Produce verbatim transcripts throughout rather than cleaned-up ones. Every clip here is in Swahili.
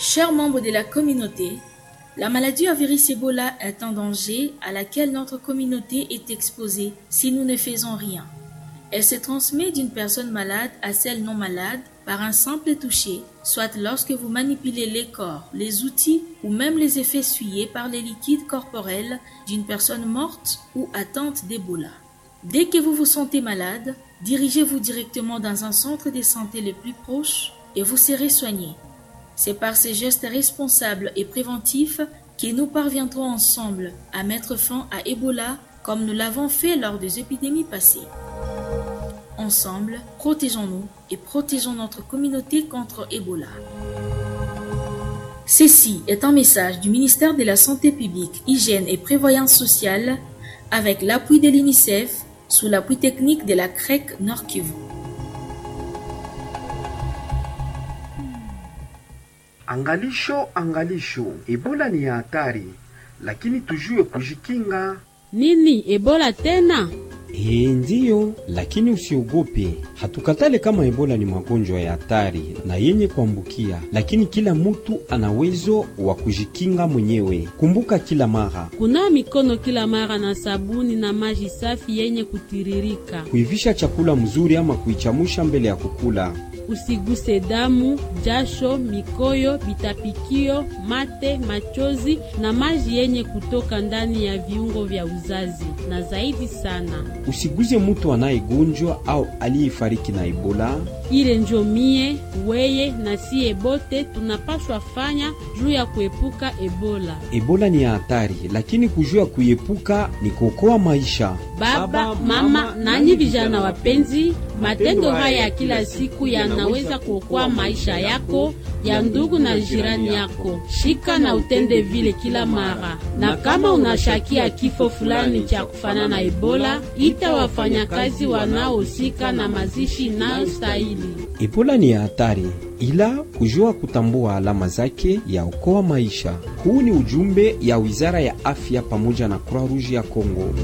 Chers membres de la communauté, la maladie à virus Ebola est un danger à laquelle notre communauté est exposée si nous ne faisons rien. Elle se transmet d'une personne malade à celle non malade par un simple toucher, soit lorsque vous manipulez les corps, les outils ou même les effets essuyés par les liquides corporels d'une personne morte ou atteinte d'Ebola. Dès que vous vous sentez malade, dirigez-vous directement dans un centre de santé le plus proche et vous serez soigné. C'est par ces gestes responsables et préventifs que nous parviendrons ensemble à mettre fin à Ebola comme nous l'avons fait lors des épidémies passées. Ensemble, protégeons-nous et protégeons notre communauté contre Ebola. Ceci est un message du ministère de la Santé publique, Hygiène et Prévoyance sociale avec l'appui de l'UNICEF sous l'appui technique de la C R E C Nord Kivu. Angalisho, angalisho, Ebola ni ya hatari, lakini tujue kujikinga. Nini Ebola tena? Ee, ndiyo, lakini usiogope. Hatukatale kama Ebola ni magonjwa ya hatari na yenye kuambukia, lakini kila mtu ana uwezo wa kujikinga mwenyewe. Kumbuka kila mara kunawa mikono kila mara na sabuni na maji safi yenye kutiririka. Kuivisha chakula mzuri ama kuichamusha mbele ya kukula. Usiguse damu, jasho, mikoyo, bitapikio, mate, machozi na maji yenye kutoka ndani ya viungo vya uzazi. Na zaidi sana, usiguze mtu anayegonjwa au aliyefariki na Ebola. Ile njo mie, weye na siye bote tunapaswa fanya juu ya kuepuka Ebola. Ebola ni hatari, lakini kujua kuepuka ni kuokoa maisha. Baba, mama, nanyi vijana wapenzi, matendo haya kila siku yanaweza kuokoa maisha yako, ya ndugu na jirani yako. Shika na utende vile kila mara. Na kama unashakia kifo fulani cha kufanana na Ebola, ita wafanyakazi wanaohusika na mazishi na stahili. Ebola ni hatari, ila kujua kutambua alama zake ya okoa maisha. Huu ni ujumbe ya Wizara ya Afya pamoja na Croix Rouge ya Kongo.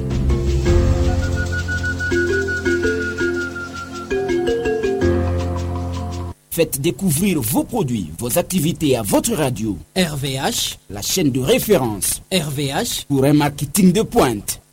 Faites découvrir vos produits, vos activités à votre radio. R V H, la chaîne de référence. R V H, pour un marketing de pointe.